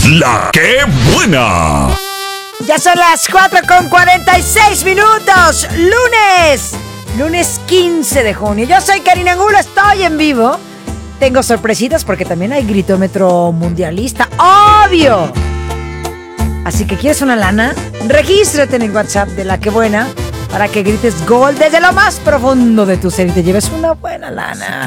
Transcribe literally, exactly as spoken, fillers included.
La que buena. Ya son las cuatro con cuarenta y seis minutos. Lunes. Lunes quince de junio. Yo soy Karina Angulo, estoy en vivo. Tengo sorpresitas porque también hay gritómetro mundialista. ¡Obvio! Así que ¿quieres una lana? Regístrate en el WhatsApp de La Que Buena para que grites gol desde lo más profundo de tu ser y te lleves una buena lana.